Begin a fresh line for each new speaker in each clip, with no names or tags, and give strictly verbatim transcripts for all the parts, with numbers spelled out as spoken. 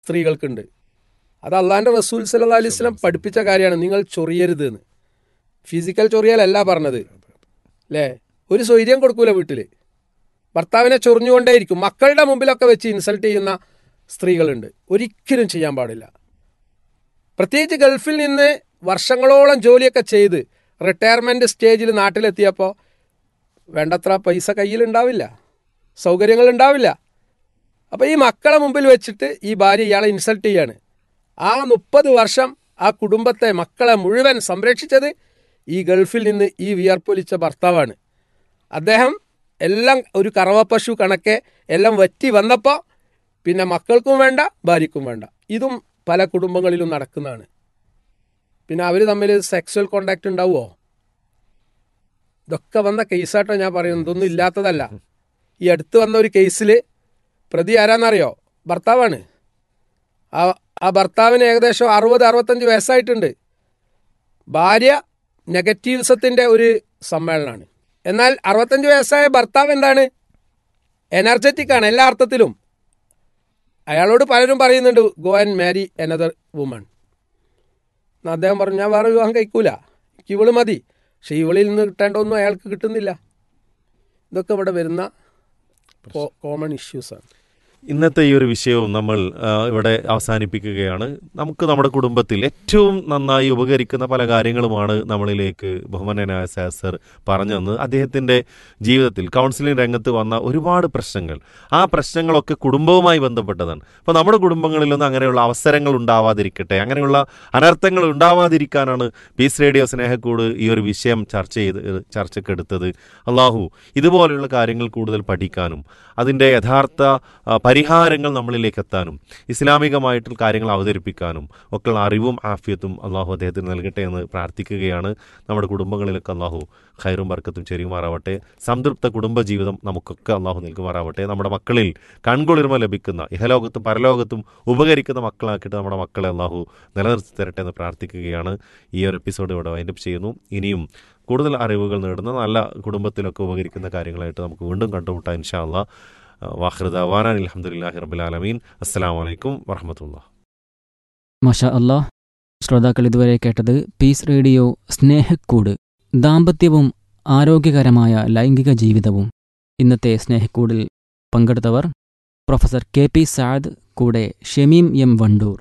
സ്ത്രീകൾക്കുണ്ട്. അത് അള്ളാഹിൻ്റെ റസൂൽ സല്ലല്ലാഹു അലൈഹി വസല്ലം പഠിപ്പിച്ച കാര്യമാണ്. നിങ്ങൾ ചൊറിയരുത് എന്ന്. ഫിസിക്കൽ ചൊറിയലല്ല പറഞ്ഞത് അല്ലേ. ഒരു സ്വൈര്യം കൊടുക്കൂല വീട്ടിൽ, ഭർത്താവിനെ ചൊറിഞ്ഞുകൊണ്ടേയിരിക്കും. മക്കളുടെ മുമ്പിലൊക്കെ വെച്ച് ഇൻസൾട്ട് ചെയ്യുന്ന സ്ത്രീകളുണ്ട്. ഒരിക്കലും ചെയ്യാൻ പാടില്ല. പ്രത്യേകിച്ച് ഗൾഫിൽ നിന്ന് വർഷങ്ങളോളം ജോലിയൊക്കെ ചെയ്ത് റിട്ടയർമെൻറ്റ് സ്റ്റേജിൽ നാട്ടിലെത്തിയപ്പോൾ വേണ്ടത്ര പൈസ കയ്യിലുണ്ടാവില്ല, സൗകര്യങ്ങളുണ്ടാവില്ല. അപ്പോൾ ഈ മക്കളെ മുമ്പിൽ വെച്ചിട്ട് ഈ ഭാര്യ ഇയാളെ ഇൻസൾട്ട് ചെയ്യാണ്. ആ മുപ്പത് വർഷം ആ കുടുംബത്തെ, മക്കളെ മുഴുവൻ സംരക്ഷിച്ചത് ഈ ഗൾഫിൽ നിന്ന് ഈ വിയർപ്പൊലിച്ച ഭർത്താവാണ്. അദ്ദേഹം എല്ലാം ഒരു കറവപ്പശു കണക്കെ എല്ലാം വറ്റി വന്നപ്പോൾ പിന്നെ മക്കൾക്കും വേണ്ട, ഭാര്യയ്ക്കും വേണ്ട. ഇതും പല കുടുംബങ്ങളിലും നടക്കുന്നതാണ്. പിന്നെ അവർ തമ്മിൽ സെക്സ്വൽ കോണ്ടാക്റ്റ് ഉണ്ടാവുമോ? ഇതൊക്കെ വന്ന കേസാട്ടോ ഞാൻ പറയുന്നത്, ഇതൊന്നും ഇല്ലാത്തതല്ല. ഈ അടുത്ത് വന്ന ഒരു കേസിൽ പ്രതി ആരാന്നറിയോ? ഭർത്താവാണ്. ആ ആ ഭർത്താവിന് ഏകദേശം അറുപത് അറുപത്തഞ്ച് വയസ്സായിട്ടുണ്ട്. ഭാര്യ നെഗറ്റീവ്സത്തിൻ്റെ ഒരു സമ്മേളനമാണ്. എന്നാൽ അറുപത്തഞ്ച് വയസ്സായ ഭർത്താവ് എന്താണ്? എനർജറ്റിക്കാണ് എല്ലാ അർത്ഥത്തിലും. അയാളോട് പലരും പറയുന്നുണ്ട് go and Mari another woman. അദ്ദേഹം പറഞ്ഞു ഞാൻ വേറെ വിവാഹം കഴിക്കൂല, എനിക്ക് ഇവള് മതി. പക്ഷെ ഇവളിൽ നിന്ന് കിട്ടേണ്ടതൊന്നും അയാൾക്ക് കിട്ടുന്നില്ല. ഇതൊക്കെ ഇവിടെ വരുന്ന കോമൺ ഇഷ്യൂസാണ്.
ഇന്നത്തെ ഈ ഒരു വിഷയവും നമ്മൾ ഇവിടെ അവസാനിപ്പിക്കുകയാണ്. നമുക്ക് നമ്മുടെ കുടുംബത്തിൽ ഏറ്റവും നന്നായി ഉപകരിക്കുന്ന പല കാര്യങ്ങളുമാണ് നമ്മളിലേക്ക് ബഹുമാന്യനായ സർ പറഞ്ഞു തന്നത്. അദ്ദേഹത്തിൻ്റെ ജീവിതത്തിൽ കൗൺസിലിംഗ് രംഗത്ത് വന്ന ഒരുപാട് പ്രശ്നങ്ങൾ, ആ പ്രശ്നങ്ങളൊക്കെ കുടുംബവുമായി ബന്ധപ്പെട്ടതാണ്. അപ്പോൾ നമ്മുടെ കുടുംബങ്ങളിലൊന്നും അങ്ങനെയുള്ള അവസരങ്ങൾ ഉണ്ടാവാതിരിക്കട്ടെ, അങ്ങനെയുള്ള അനർത്ഥങ്ങൾ ഉണ്ടാവാതിരിക്കാനാണ് പീസ് റേഡിയോ സ്നേഹക്കൂട് ഈ ഒരു വിഷയം ചർച്ച ചെയ്ത് ചർച്ചക്കെടുത്തത്. അള്ളാഹു ഇതുപോലെയുള്ള കാര്യങ്ങൾ കൂടുതൽ പഠിക്കാനും അതിൻ്റെ യഥാർത്ഥ പരിഹാരങ്ങൾ നമ്മളിലേക്ക് എത്താനും ഇസ്ലാമികമായിട്ടുള്ള കാര്യങ്ങൾ അവതരിപ്പിക്കാനും ഒക്കെയുള്ള അറിവും ആഫിയത്തും അള്ളാഹു അദ്ദേഹത്തിന് നൽകട്ടെ എന്ന് പ്രാർത്ഥിക്കുകയാണ്. നമ്മുടെ കുടുംബങ്ങളിലൊക്കെ അള്ളാഹു ഖൈറും ബർക്കത്തും ചെരിയുമാറാവട്ടെ. സംതൃപ്ത കുടുംബജീവിതം നമുക്കൊക്കെ അള്ളാഹു നൽകുമാറാവട്ടെ. നമ്മുടെ മക്കളിൽ കൺകുളിർമ ലഭിക്കുന്ന ഇഹലോകത്തും പരലോകത്തും ഉപകരിക്കുന്ന മക്കളാക്കിയിട്ട് നമ്മുടെ മക്കളെ അള്ളാഹു നിലനിർത്തി തരട്ടെ എന്ന് പ്രാർത്ഥിക്കുകയാണ്. ഈ ഒരു എപ്പിസോഡ് ഇവിടെ വൈൻഡപ്പ് ചെയ്യുന്നു. ഇനിയും കൂടുതൽ അറിവുകൾ നേടുന്ന നല്ല കുടുംബത്തിലൊക്കെ ഉപകരിക്കുന്ന കാര്യങ്ങളായിട്ട് നമുക്ക് വീണ്ടും കണ്ടുമുട്ടാം ഇൻഷാ അല്ലാഹ്. വാഖിറു ദഅവാനാ അൽഹംദുലില്ലാഹി റബ്ബിൽ ആലമീൻ. അസ്സലാമു അലൈക്കും വറഹ്മത്തുള്ളാഹി.
മാഷാ അല്ലാഹ്. ശ്രോതാക്കൾ ഇതുവരെ കേട്ടത് പീസ് റേഡിയോ സ്നേഹക്കൂട്, ദാമ്പത്യവും ആരോഗ്യകരമായ ലൈംഗിക ജീവിതവും. ഇന്നത്തെ സ്നേഹക്കൂടിൽ പങ്കെടുത്തവർ പ്രൊഫസർ കെ പി സഅദ്, കൂടെ ഷമീം എം വണ്ടൂർ.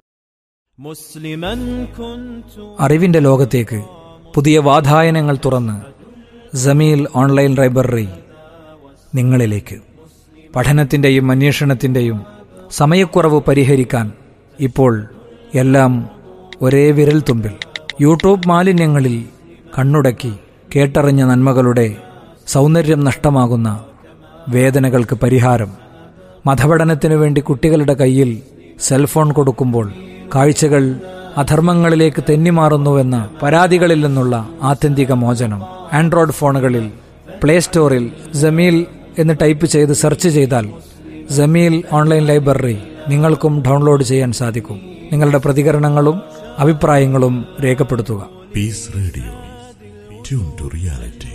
അറിവിന്റെ ലോകത്തേക്ക് പുതിയ വാതായനങ്ങൾ തുറന്ന് ജമീൽ ഓൺലൈൻ ലൈബ്രറി നിങ്ങളിലേക്ക്. പഠനത്തിൻ്റെയും അന്വേഷണത്തിൻ്റെയും സമയക്കുറവ് പരിഹരിക്കാൻ ഇപ്പോൾ എല്ലാം ഒരേ വിരൽത്തുമ്പിൽ. യൂട്യൂബ് മാലിന്യങ്ങളിൽ കണ്ണുടക്കി കേട്ടറിഞ്ഞ നന്മകളുടെ സൗന്ദര്യം നഷ്ടമാകുന്ന വേദനകൾക്ക് പരിഹാരം. മതപഠനത്തിനു വേണ്ടി കുട്ടികളുടെ കയ്യിൽ സെൽഫോൺ കൊടുക്കുമ്പോൾ കാഴ്ചകൾ അധർമ്മങ്ങളിലേക്ക് തെന്നിമാറുന്നുവെന്ന പരാതികളിൽ നിന്നുള്ള ആത്യന്തിക മോചനം. ആൻഡ്രോയിഡ് ഫോണുകളിൽ പ്ലേ സ്റ്റോറിൽ ജമീൽ എന്ന് ടൈപ്പ് ചെയ്ത് സെർച്ച് ചെയ്താൽ ജമീൽ ഓൺലൈൻ ലൈബ്രറി നിങ്ങൾക്കും ഡൗൺലോഡ് ചെയ്യാൻ സാധിക്കും. നിങ്ങളുടെ പ്രതികരണങ്ങളും അഭിപ്രായങ്ങളും രേഖപ്പെടുത്തുക.
Piece radio, tune to reality.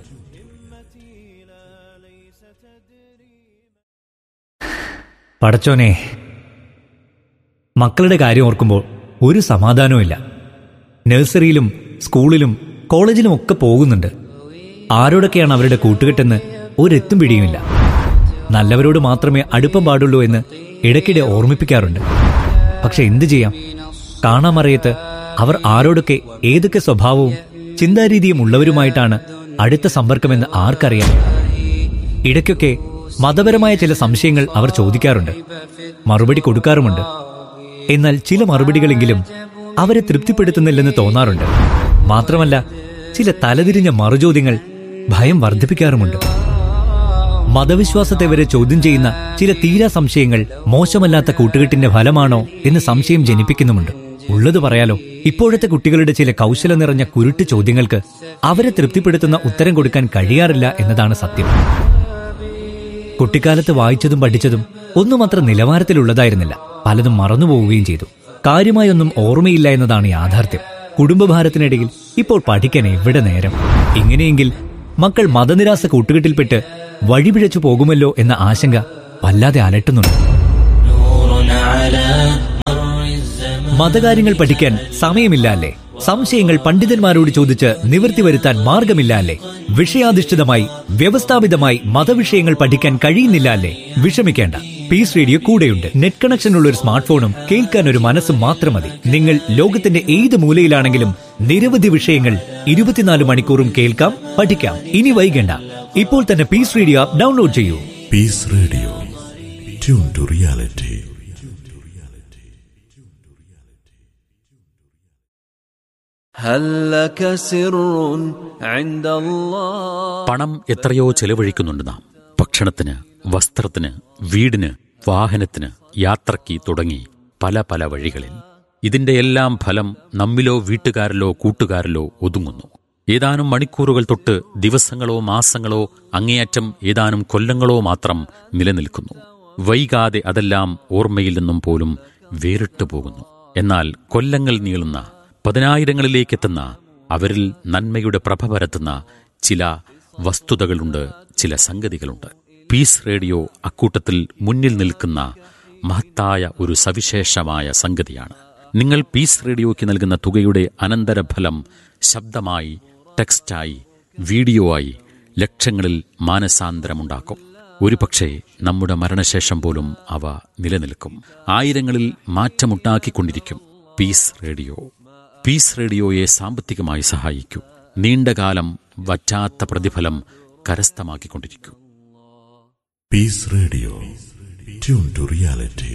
പടച്ചോനെ, മക്കളുടെ കാര്യം ഓർക്കുമ്പോൾ ഒരു സമാധാനവുമില്ല. നഴ്സറിയിലും സ്കൂളിലും കോളേജിലും ഒക്കെ പോകുന്നുണ്ട്. ആരോടൊക്കെയാണ് അവരുടെ കൂട്ടുകെട്ടെന്ന് ഒരെത്തും പിടിയുമില്ല. നല്ലവരോട് മാത്രമേ അടുപ്പം പാടുള്ളൂ എന്ന് ഇടയ്ക്കിടെ ഓർമ്മിപ്പിക്കാറുണ്ട്. പക്ഷെ എന്തു ചെയ്യാം, കാണാമറിയത്ത് അവർ ആരോടൊക്കെ ഏതൊക്കെ സ്വഭാവവും ചിന്താരീതിയും ഉള്ളവരുമായിട്ടാണ് അടുത്ത സമ്പർക്കമെന്ന് ആർക്കറിയാം. ഇടയ്ക്കൊക്കെ മതപരമായ ചില സംശയങ്ങൾ അവർ ചോദിക്കാറുണ്ട്, മറുപടി കൊടുക്കാറുമുണ്ട്. എന്നാൽ ചില മറുപടികളെങ്കിലും അവരെ തൃപ്തിപ്പെടുത്തുന്നില്ലെന്ന് തോന്നാറുണ്ട്. മാത്രമല്ല, ചില തലതിരിഞ്ഞ മറുചോദ്യങ്ങൾ ഭയം വർദ്ധിപ്പിക്കാറുമുണ്ട്. മതവിശ്വാസത്തെ വരെ ചോദ്യം ചെയ്യുന്ന ചില തീരാ സംശയങ്ങൾ മോശമല്ലാത്ത കൂട്ടുകെട്ടിന്റെ ഫലമാണോ എന്ന് സംശയം ജനിപ്പിക്കുന്നുമുണ്ട്. ഉള്ളത് പറയാലോ, ഇപ്പോഴത്തെ കുട്ടികളുടെ ചില കൗശലം നിറഞ്ഞ കുരുട്ട് ചോദ്യങ്ങൾക്ക് അവരെ തൃപ്തിപ്പെടുത്തുന്ന ഉത്തരം കൊടുക്കാൻ കഴിയാറില്ല എന്നതാണ് സത്യം. കുട്ടിക്കാലത്ത് വായിച്ചതും പഠിച്ചതും ഒന്നും അത്ര നിലവാരത്തിലുള്ളതായിരുന്നില്ല. പലതും മറന്നുപോവുകയും ചെയ്തു. കാര്യമായൊന്നും ഓർമ്മയില്ല എന്നതാണ് യാഥാർത്ഥ്യം. കുടുംബഭാരത്തിനിടയിൽ ഇപ്പോൾ പഠിക്കാൻ എവിടെ നേരം? ഇങ്ങനെയെങ്കിൽ മക്കൾ മതനിരാസ കൂട്ടുകെട്ടിൽപ്പെട്ട് വഴിപിഴച്ചു പോകുമല്ലോ എന്ന ആശങ്ക വല്ലാതെ അലട്ടുന്നുണ്ട്. മതകാര്യങ്ങൾ പഠിക്കാൻ സമയമില്ല അല്ലേ? സംശയങ്ങൾ പണ്ഡിതന്മാരോട് ചോദിച്ച് നിവൃത്തി വരുത്താൻ മാർഗമില്ല അല്ലേ? വിഷയാധിഷ്ഠിതമായി വ്യവസ്ഥാപിതമായി മതവിഷയങ്ങൾ പഠിക്കാൻ കഴിയുന്നില്ല അല്ലേ? വിഷമിക്കേണ്ട, പീസ് റേഡിയോ കൂടെയുണ്ട്. നെറ്റ് കണക്ഷനുള്ള ഒരു സ്മാർട്ട് ഫോണും കേൾക്കാൻ ഒരു മനസ്സും മാത്രം മതി. നിങ്ങൾ ലോകത്തിന്റെ ഏത് മൂലയിലാണെങ്കിലും നിരവധി വിഷയങ്ങൾ ഇരുപത്തിനാല് മണിക്കൂറും കേൾക്കാം, പഠിക്കാം. ഇനി വൈകേണ്ട, ഇപ്പോൾ തന്നെ പീസ് റേഡിയോ ആപ്പ് ഡൗൺലോഡ് ചെയ്യൂ.
Piece radio, tune to reality.
പണം എത്രയോ ചെലവഴിക്കുന്നുണ്ട് നാം. ഭക്ഷണത്തിന്, വസ്ത്രത്തിന്, വീടിന്, വാഹനത്തിന്, യാത്രയ്ക്ക് തുടങ്ങി പല പല വഴികളിൽ. ഇതിന്റെ എല്ലാം ഫലം നമ്മിലോ വീട്ടുകാരിലോ കൂട്ടുകാരിലോ ഒതുങ്ങുന്നു. ഏതാനും മണിക്കൂറുകൾ തൊട്ട് ദിവസങ്ങളോ മാസങ്ങളോ അങ്ങേയറ്റം ഏതാനും കൊല്ലങ്ങളോ മാത്രം നിലനിൽക്കുന്നു. വൈകാതെ അതെല്ലാം ഓർമ്മയിൽ നിന്നും പോലും വേറിട്ടു പോകുന്നു. എന്നാൽ കൊല്ലങ്ങൾ നീളുന്ന, പതിനായിരങ്ങളിലേക്കെത്തുന്ന, അവരിൽ നന്മയുടെ പ്രഭ പരത്തുന്ന ചില വസ്തുതകളുണ്ട്, ചില സംഗതികളുണ്ട്. പീസ് റേഡിയോ അക്കൂട്ടത്തിൽ മുന്നിൽ നിൽക്കുന്ന മഹത്തായ ഒരു സവിശേഷമായ സംഗതിയാണ്. നിങ്ങൾ പീസ് റേഡിയോയ്ക്ക് നൽകുന്ന തുകയുടെ അനന്തരഫലം ശബ്ദമായി, ടെക്സ്റ്റായി, വീഡിയോ ആയി ലക്ഷങ്ങളിൽ മാനസാന്തരമുണ്ടാക്കും. ഒരുപക്ഷെ നമ്മുടെ മരണശേഷം പോലും അവ നിലനിൽക്കും. ആയിരങ്ങളിൽ മാറ്റമുണ്ടാക്കിക്കൊണ്ടിരിക്കും. പീസ് റേഡിയോ പീസ് റേഡിയോയെ സാമ്പത്തികമായി സഹായിക്കൂ. നീണ്ടകാലം വറ്റാത്ത പ്രതിഫലം കരസ്ഥമാക്കിക്കൊണ്ടിരിക്കൂ.
Piece radio, tune to reality.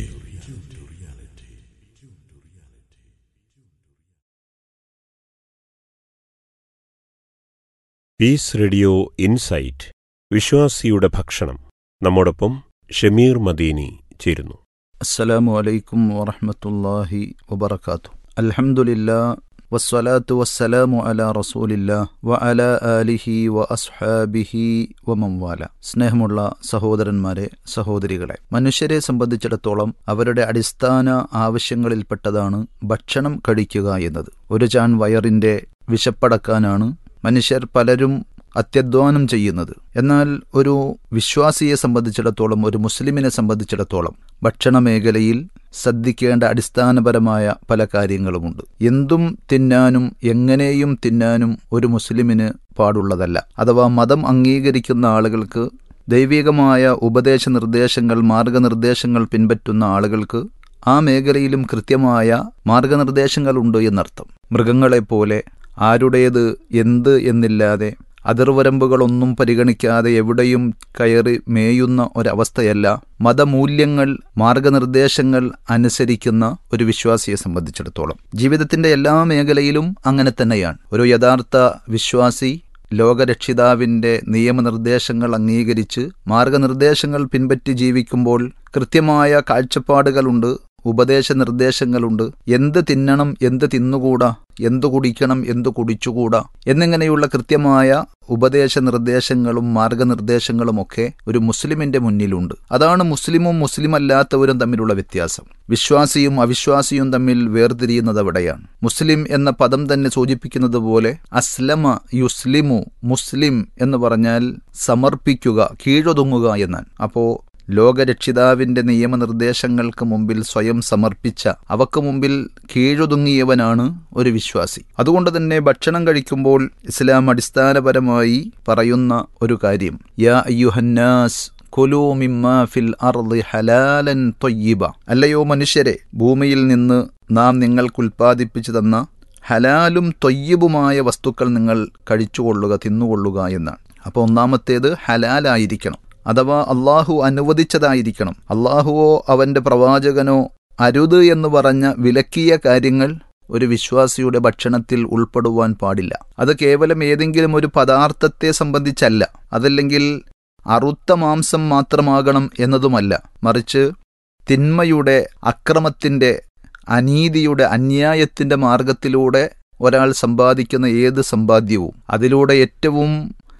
Piece radio insight, വിശ്വാസിയുടെ ഭക്ഷണം. നമ്മോടൊപ്പം ഷമീർ മദീനി ചേരുന്നു.
അസ്സലാമു അലൈക്കും വറഹ്മത്തുള്ളാഹി വബറകാതുഹു. അൽഹംദുലില്ലാഹ് വസ്സലാത്തു വസ്സലാമു അലാ റസൂലില്ലാഹ് വഅലാ ആലിഹി വഅസ്ഹാബിഹി വമൻവാല. സ്നേഹമുള്ള സഹോദരന്മാരെ, സഹോദരികളെ, മനുഷ്യരെ സംബന്ധിച്ചിടത്തോളം അവരുടെ അടിസ്ഥാന ആവശ്യങ്ങളിൽപ്പെട്ടതാണ് ഭക്ഷണം കഴിക്കുക എന്നത്. ഒരു ചാൺ വയറിന്റെ വിശപ്പടക്കാനാണ് മനുഷ്യർ പലരും അത്യധ്വാനം ചെയ്യുന്നത്. എന്നാൽ ഒരു വിശ്വാസിയെ സംബന്ധിച്ചിടത്തോളം, ഒരു മുസ്ലിമിനെ സംബന്ധിച്ചിടത്തോളം ഭക്ഷണ മേഖലയിൽ ശ്രദ്ധിക്കേണ്ട അടിസ്ഥാനപരമായ പല കാര്യങ്ങളുമുണ്ട്. എന്തും തിന്നാനും എങ്ങനെയും തിന്നാനും ഒരു മുസ്ലിമിന് പാടുള്ളതല്ല. അഥവാ മതം അംഗീകരിക്കുന്ന ആളുകൾക്ക്, ദൈവികമായ ഉപദേശ നിർദ്ദേശങ്ങൾ, മാർഗനിർദ്ദേശങ്ങൾ പിൻപറ്റുന്ന ആളുകൾക്ക് ആ മേഖലയിലും കൃത്യമായ മാർഗനിർദ്ദേശങ്ങളുണ്ട് എന്നർത്ഥം. മൃഗങ്ങളെപ്പോലെ ആരുടേത് എന്ത് എന്നില്ലാതെ അതിർവരമ്പുകളൊന്നും പരിഗണിക്കാതെ എവിടെയും കയറി മേയുന്ന ഒരവസ്ഥയല്ല മതമൂല്യങ്ങൾ, മാർഗനിർദ്ദേശങ്ങൾ അനുസരിക്കുന്ന ഒരു വിശ്വാസിയെ സംബന്ധിച്ചിടത്തോളം. ജീവിതത്തിന്റെ എല്ലാ മേഖലയിലും അങ്ങനെ തന്നെയാണ്. ഒരു യഥാർത്ഥ വിശ്വാസി ലോകരക്ഷിതാവിന്റെ നിയമനിർദ്ദേശങ്ങൾ അംഗീകരിച്ച് മാർഗനിർദ്ദേശങ്ങൾ പിൻപറ്റി ജീവിക്കുമ്പോൾ കൃത്യമായ കാഴ്ചപ്പാടുകളുണ്ട്, ഉപദേശ നിർദ്ദേശങ്ങളുണ്ട്. എന്ത് തിന്നണം, എന്ത് തിന്നുകൂടാ, എന്തു കുടിക്കണം, എന്തു കുടിച്ചുകൂടാ എന്നിങ്ങനെയുള്ള കൃത്യമായ ഉപദേശ നിർദ്ദേശങ്ങളും മാർഗനിർദ്ദേശങ്ങളുമൊക്കെ ഒരു മുസ്ലിമിന്റെ മുന്നിലുണ്ട്. അതാണ് മുസ്ലിമും മുസ്ലിം അല്ലാത്തവരും തമ്മിലുള്ള വ്യത്യാസം. വിശ്വാസിയും അവിശ്വാസിയും തമ്മിൽ വേർതിരിയുന്നത് അവിടെയാണ്. മുസ്ലിം എന്ന പദം തന്നെ സൂചിപ്പിക്കുന്നത് പോലെ അസ്ലമ യുസ്ലിമു, മുസ്ലിം എന്ന് പറഞ്ഞാൽ സമർപ്പിക്കുക, കീഴൊതുങ്ങുക എന്നാണ്. അപ്പോ ലോകരക്ഷിതാവിന്റെ നിയമനിർദ്ദേശങ്ങൾക്ക് മുമ്പിൽ സ്വയം സമർപ്പിച്ച, അവക്ക് മുമ്പിൽ കീഴൊതുങ്ങിയവനാണ് ഒരു വിശ്വാസി. അതുകൊണ്ട് തന്നെ ഭക്ഷണം കഴിക്കുമ്പോൾ ഇസ്ലാം അടിസ്ഥാനപരമായി പറയുന്ന ഒരു കാര്യം, യാ അയ്യുഹന്നാസ് കുലൂ മിമ്മാ ഫിൽ അർളി ഹലാലൻ ത്വയ്യിബ. അല്ലയോ മനുഷ്യരെ, ഭൂമിയിൽ നിന്ന് നാം നിങ്ങൾക്ക് ഉൽപ്പാദിപ്പിച്ചു തന്ന ഹലാലും ത്വയ്യിബുമായ വസ്തുക്കൾ നിങ്ങൾ കഴിച്ചുകൊള്ളുക, തിന്നുകൊള്ളുക എന്നാണ്. അപ്പോൾ ഒന്നാമത്തേത് ഹലാലായിരിക്കണം, അഥവാ അള്ളാഹു അനുവദിച്ചതായിരിക്കണം. അള്ളാഹുവോ അവന്റെ പ്രവാചകനോ അരുത് എന്ന് പറഞ്ഞ വിലക്കിയ കാര്യങ്ങൾ ഒരു വിശ്വാസിയുടെ ഭക്ഷണത്തിൽ ഉൾപ്പെടുവാൻ പാടില്ല. അത് കേവലം ഏതെങ്കിലും ഒരു പദാർത്ഥത്തെ സംബന്ധിച്ചല്ല, അതല്ലെങ്കിൽ അറുത്ത മാംസം മാത്രമാകണം എന്നതുമല്ല. മറിച്ച് തിന്മയുടെ, അക്രമത്തിന്റെ, അനീതിയുടെ, അന്യായത്തിന്റെ മാർഗത്തിലൂടെ ഒരാൾ സമ്പാദിക്കുന്ന ഏത് സമ്പാദ്യവും, അതിലൂടെ ഏറ്റവും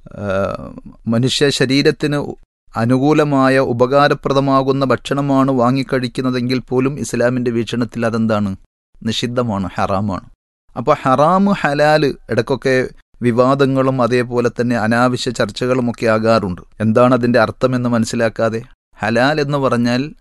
മനുഷ്യ ശരീരത്തിന് അനുകൂലമായ ഉപകാരപ്രദമാകുന്ന ഭക്ഷണമാണ് വാങ്ങിക്കഴിക്കുന്നതെങ്കിൽ പോലും ഇസ്ലാമിന്റെ വീക്ഷണത്തിൽ അതെന്താണ്? നിഷിദ്ധമാണ്, ഹറാമാണ്. അപ്പോൾ ഹറാമ് ഹലാല് ഇടയ്ക്കൊക്കെ വിവാദങ്ങളും അതേപോലെ തന്നെ അനാവശ്യ ചർച്ചകളുമൊക്കെ ആകാറുണ്ട്. എന്താണ് അതിൻ്റെ അർത്ഥമെന്ന് മനസ്സിലാക്കാതെ. ഹലാൽ എന്ന് പറഞ്ഞാൽ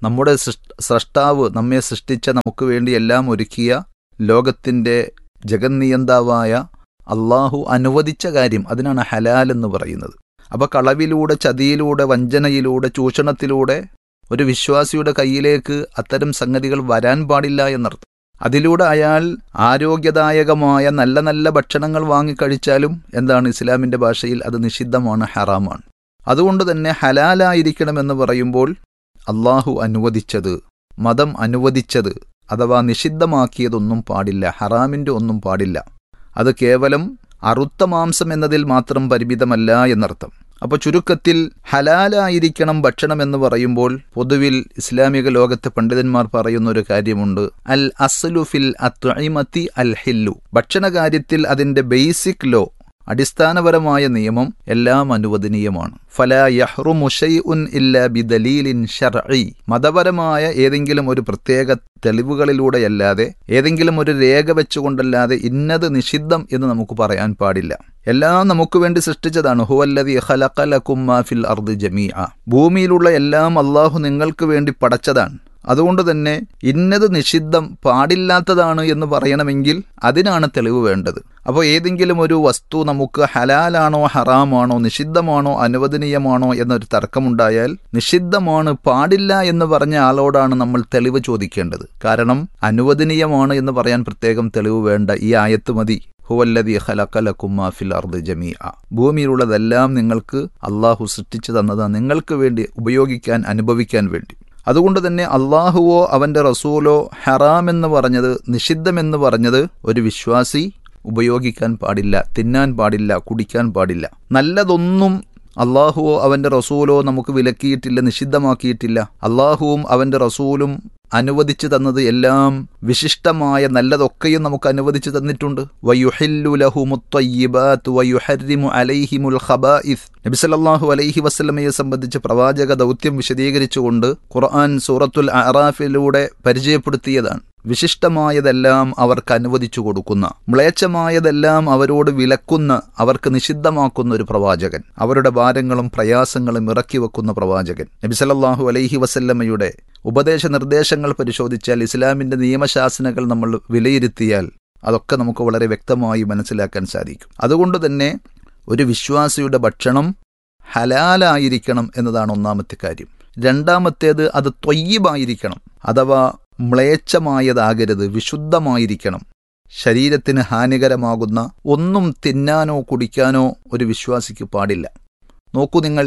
നമ്മുടെ സ്രഷ്ടാവ് നമ്മെ സൃഷ്ടിച്ച നമുക്ക് വേണ്ടി എല്ലാം ഒരുക്കിയ ലോകത്തിൻ്റെ ജഗന്നിയന്താവായ അള്ളാഹു അനുവദിച്ച കാര്യം, അതിനാണ് ഹലാൽ എന്ന് പറയുന്നത്. അപ്പോൾ കളവിലൂടെ, ചതിയിലൂടെ, വഞ്ചനയിലൂടെ, ചൂഷണത്തിലൂടെ ഒരു വിശ്വാസിയുടെ കയ്യിലേക്ക് അത്തരം സംഗതികൾ വരാൻ പാടില്ല എന്നർത്ഥം. അതിലൂടെ അയാൾ ആരോഗ്യദായകമായ നല്ല നല്ല ഭക്ഷണങ്ങൾ വാങ്ങിക്കഴിച്ചാലും എന്താണ്, ഇസ്ലാമിൻ്റെ ഭാഷയിൽ അത് നിഷിദ്ധമാണ്, ഹറാമാണ്. അതുകൊണ്ട് തന്നെ ഹലാലായിരിക്കണമെന്ന് പറയുമ്പോൾ അള്ളാഹു അനുവദിച്ചത്, മതം അനുവദിച്ചത് അഥവാ നിഷിദ്ധമാക്കിയതൊന്നും പാടില്ല, ഹറാമിൻ്റെ ഒന്നും പാടില്ല. അത് കേവലം അറുത്ത മാംസം എന്നതിൽ മാത്രം പരിമിതമല്ല എന്നർത്ഥം. അപ്പോൾ ചുരുക്കത്തിൽ ഹലാലായിരിക്കണം ഭക്ഷണം എന്ന് പറയുമ്പോൾ പൊതുവിൽ ഇസ്ലാമിക ലോകത്തെ പണ്ഡിതന്മാർ പറയുന്ന ഒരു കാര്യമുണ്ട്, അൽ അസ്ലു ഫിൽ അത്ഇമതി അൽ ഹില്ലു. ഭക്ഷണ കാര്യത്തിൽ അതിൻ്റെ ബേസിക് ലോ, അടിസ്ഥാനപരമായ നിയമം എല്ലാം അനുവദനീയമാണ്. ഫലാ യഹ്റുമു ശൈഉൻ ഇല്ലാ ബിദലീലിൻ ശർഈ. മതപരമായ ഏതെങ്കിലും ഒരു പ്രത്യേക തെളിവുകളിലൂടെയല്ലാതെ, ഏതെങ്കിലും ഒരു രേഖ വെച്ചുകൊണ്ടല്ലാതെ ഇന്നത് നിഷിദ്ധം എന്ന് നമുക്ക് പറയാൻ പാടില്ല. എല്ലാം നമുക്ക് വേണ്ടി സൃഷ്ടിച്ചതാണ്. ഹുവല്ലദീ ഖലഖ ലകും മാ ഫിൽ അർദി ജമീഅ. ഭൂമിയിലുള്ള എല്ലാം അല്ലാഹു നിങ്ങൾക്ക് വേണ്ടി പടച്ചതാണ്. അതുകൊണ്ട് തന്നെ ഇന്നത് നിഷിദ്ധം, പാടില്ലാത്തതാണ് എന്ന് പറയണമെങ്കിൽ അതിനാണ് തെളിവ് വേണ്ടത്. അപ്പോൾ ഏതെങ്കിലും ഒരു വസ്തു നമുക്ക് ഹലാലാണോ ഹറാമാണോ, നിഷിദ്ധമാണോ അനുവദനീയമാണോ എന്നൊരു തർക്കമുണ്ടായാൽ നിഷിദ്ധമാണ്, പാടില്ല എന്ന് പറഞ്ഞ ആളോടാണ് നമ്മൾ തെളിവ് ചോദിക്കേണ്ടത്. കാരണം അനുവദനീയമാണ് എന്ന് പറയാൻ പ്രത്യേകം തെളിവ് വേണ്ട. ഈ ആയത്ത് മതി. ഹുവല്ലദീ ഖലഖ ലകും മാ ഫിൽ അർദി ജമീഅ. ഭൂമിയിലുള്ളതെല്ലാം നിങ്ങൾക്ക് അള്ളാഹു സൃഷ്ടിച്ചു തന്നതാണ്, നിങ്ങൾക്ക് വേണ്ടി ഉപയോഗിക്കാൻ, അനുഭവിക്കാൻ വേണ്ടി. അതുകൊണ്ട് തന്നെ അള്ളാഹുവോ അവൻ്റെ റസൂലോ ഹറാമെന്ന് പറഞ്ഞത്, നിഷിദ്ധമെന്ന് പറഞ്ഞത് ഒരു വിശ്വാസി ഉപയോഗിക്കാൻ പാടില്ല, തിന്നാൻ പാടില്ല, കുടിക്കാൻ പാടില്ല. നല്ലതൊന്നും അള്ളാഹുവോ അവൻ്റെ റസൂലോ നമുക്ക് വിലക്കിയിട്ടില്ല, നിഷിദ്ധമാക്കിയിട്ടില്ല. അള്ളാഹുവും അവൻ്റെ റസൂലും അനുവദിച്ചു തന്നത് എല്ലാം വിശിഷ്ടമായ നല്ലതൊക്കെയും നമുക്ക് അനുവദിച്ചു തന്നിട്ടുണ്ട്. വയുഹില്ലു ലഹുമുത് ത്വയ്യിബാത്ത് വയുഹർരിമു അലൈഹിമുൽ ഖബായിസ്. നബി സല്ലല്ലാഹു അലൈഹി വസല്ലമയെ സംബന്ധിച്ച് പ്രവാചക ദൗത്യം വിശദീകരിച്ചുകൊണ്ട് ഖുർആൻ സൂറത്തുൽ അറാഫിലൂടെ പരിചയപ്പെടുത്തിയതാണ്. വിശിഷ്ടമായതെല്ലാം അവർക്ക് അനുവദിച്ചു കൊടുക്കുന്ന, മ്ലേച്ഛമായതെല്ലാം അവരോട് വിലക്കുന്ന, അവർക്ക് നിഷിദ്ധമാക്കുന്ന ഒരു പ്രവാചകൻ, അവരുടെ ഭാരങ്ങളും പ്രയാസങ്ങളും ഇറക്കി വെക്കുന്ന പ്രവാചകൻ. നബി സല്ലല്ലാഹു അലൈഹി വസല്ലമയുടെ ഉപദേശ നിർദ്ദേശങ്ങൾ പരിശോധിച്ചാൽ, ഇസ്ലാമിൻ്റെ നിയമശാസനകൾ നമ്മൾ വിലയിരുത്തിയാൽ അതൊക്കെ നമുക്ക് വളരെ വ്യക്തമായി മനസ്സിലാക്കാൻ സാധിക്കും. അതുകൊണ്ട് തന്നെ ഒരു വിശ്വാസിയുടെ ഭക്ഷണം ഹലാലായിരിക്കണം എന്നതാണ് ഒന്നാമത്തെ കാര്യം. രണ്ടാമത്തേത് അത് ത്വയ്യിബായിരിക്കണം, അഥവാ മ്ലേച്ഛമായതാകരുത്, വിശുദ്ധമായിരിക്കണം. ശരീരത്തിന് ഹാനികരമാകുന്ന ഒന്നും തിന്നാനോ കുടിക്കാനോ ഒരു വിശ്വാസിക്ക് പാടില്ല. നോക്കൂ നിങ്ങൾ,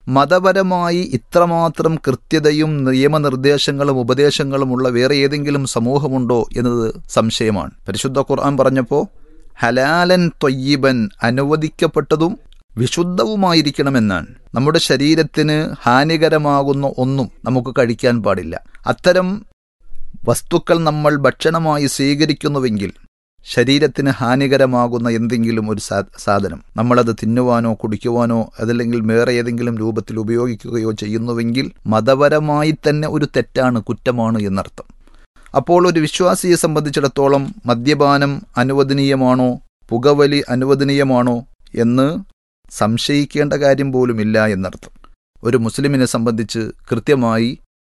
മതപരമായി ഇത്രമാത്രം കൃത്യതയും നിയമനിർദ്ദേശങ്ങളും ഉപദേശങ്ങളുമുള്ള വേറെ ഏതെങ്കിലും സമൂഹമുണ്ടോ എന്നത് സംശയമാണ്. പരിശുദ്ധ ഖുർആൻ പറഞ്ഞപ്പോൾ ഹലാലൻ ത്വയ്യിബൻ, അനുവദിക്കപ്പെട്ടതും വിശുദ്ധവുമായിരിക്കണമെന്നാണ്. നമ്മുടെ ശരീരത്തിന് ഹാനികരമാകുന്ന ഒന്നും നമുക്ക് കഴിക്കാൻ പാടില്ല. അത്തരം വസ്തുക്കൾ നമ്മൾ ഭക്ഷണമായി സ്വീകരിക്കുന്നുവെങ്കിൽ ശരീരത്തിന് ഹാനികരമാകുന്ന എന്തെങ്കിലും ഒരു സാധനം നമ്മളത് തിന്നുവാനോ കുടിക്കുവാനോ അതല്ലെങ്കിൽ വേറെ ഏതെങ്കിലും രൂപത്തിൽ ഉപയോഗിക്കുകയോ ചെയ്യുന്നുവെങ്കിൽ മതപരമായി തന്നെ ഒരു തെറ്റാണ്, കുറ്റമാണ് എന്നർത്ഥം. അപ്പോൾ ഒരു വിശ്വാസിയെ സംബന്ധിച്ചിടത്തോളം മദ്യപാനം അനുവദനീയമാണോ, പുകവലി അനുവദനീയമാണോ എന്ന് സംശയിക്കേണ്ട കാര്യം പോലുമില്ല എന്നർത്ഥം. ഒരു മുസ്ലിമിനെ സംബന്ധിച്ച് കൃത്യമായി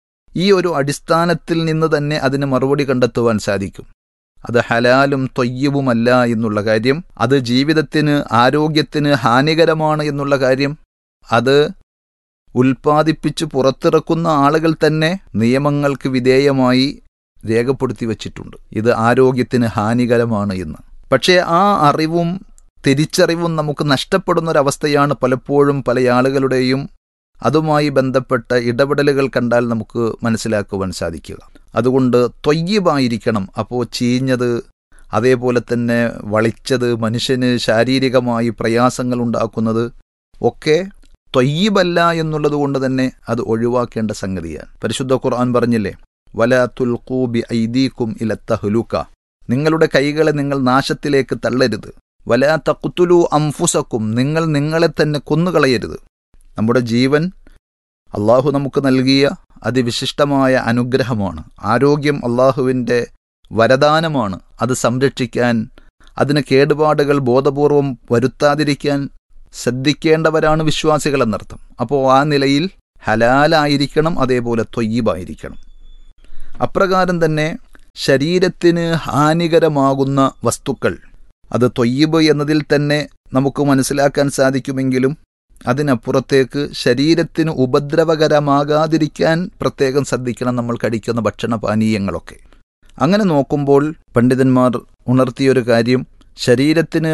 ഈ ഒരു അടിസ്ഥാനത്തിൽ നിന്ന് തന്നെ അതിന് മറുപടി കണ്ടെത്തുവാൻ സാധിക്കും. അത് ഹലാലും ത്വയ്യിബുമല്ല എന്നുള്ള കാര്യം, അത് ജീവിതത്തിന് ആരോഗ്യത്തിന് ഹാനികരമാണ് എന്നുള്ള കാര്യം, അത് ഉൽപ്പാദിപ്പിച്ച് പുറത്തിറക്കുന്ന ആളുകൾ തന്നെ നിയമങ്ങൾക്ക് വിധേയമായി രേഖപ്പെടുത്തി വച്ചിട്ടുണ്ട്, ഇത് ആരോഗ്യത്തിന് ഹാനികരമാണ് എന്ന്. പക്ഷേ ആ അറിവും തിരിച്ചറിവും നമുക്ക് നഷ്ടപ്പെടുന്നൊരവസ്ഥയാണ് പലപ്പോഴും പല ആളുകളുടെയും അതുമായി ബന്ധപ്പെട്ട ഇടപെടലുകൾ കണ്ടാൽ നമുക്ക് മനസ്സിലാക്കുവാൻ സാധിക്കുക. അതുകൊണ്ട് ത്വയ്യിബായിരിക്കണം. അപ്പോൾ ചീഞ്ഞത്, അതേപോലെ തന്നെ വളിച്ചത്, മനുഷ്യന് ശാരീരികമായി പ്രയാസങ്ങൾ ഉണ്ടാക്കുന്നത് ഒക്കെ ത്വയ്യിബല്ല എന്നുള്ളത് കൊണ്ട് തന്നെ അത് ഒഴിവാക്കേണ്ട സംഗതിയാണ്. പരിശുദ്ധ ഖുർആൻ പറഞ്ഞില്ലേ, വലാ തുൽഖൂ ബി ഐദീകും ഇല തഹ്ലുക, നിങ്ങളുടെ കൈകളെ നിങ്ങൾ നാശത്തിലേക്ക് തള്ളരുത്. വലാ തഖ്തുലൂ അൻഫുസക്കും, നിങ്ങൾ നിങ്ങളെ തന്നെ കൊന്നുകളയരുത്. നമ്മുടെ ജീവൻ അള്ളാഹു നമുക്ക് നൽകിയ അതിവിശിഷ്ടമായ അനുഗ്രഹമാണ്. ആരോഗ്യം അള്ളാഹുവിൻ്റെ വരദാനമാണ്. അത് സംരക്ഷിക്കാൻ, അതിന് കേടുപാടുകൾ ബോധപൂർവം വരുത്താതിരിക്കാൻ ശ്രദ്ധിക്കേണ്ടവരാണ് വിശ്വാസികൾ എന്നർത്ഥം. അപ്പോൾ ആ നിലയിൽ ഹലാലായിരിക്കണം, അതേപോലെ ത്വയ്യിബായിരിക്കണം. അപ്രകാരം തന്നെ ശരീരത്തിന് ഹാനികരമാകുന്ന വസ്തുക്കൾ, അത് ത്വയ്യിബ് എന്നതിൽ തന്നെ നമുക്ക് മനസ്സിലാക്കാൻ സാധിക്കുമെങ്കിലും അതിനപ്പുറത്തേക്ക് ശരീരത്തിന് ഉപദ്രവകരമാകാതിരിക്കാൻ പ്രത്യേകം ശ്രദ്ധിക്കണം നമ്മൾ കഴിക്കുന്ന ഭക്ഷണപാനീയങ്ങളൊക്കെ. അങ്ങനെ നോക്കുമ്പോൾ പണ്ഡിതന്മാർ ഉണർത്തിയൊരു കാര്യം, ശരീരത്തിന്